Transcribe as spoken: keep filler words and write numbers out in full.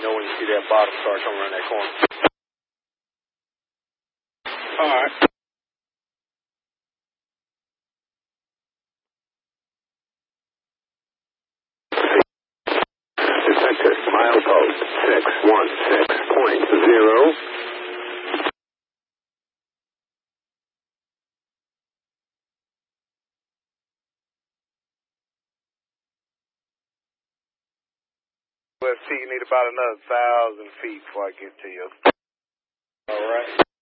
You know when you see that bottom start coming around that corner. All right. Detector, milepost six one six point zero. Let's see, you need about another thousand feet before I get to you. All right.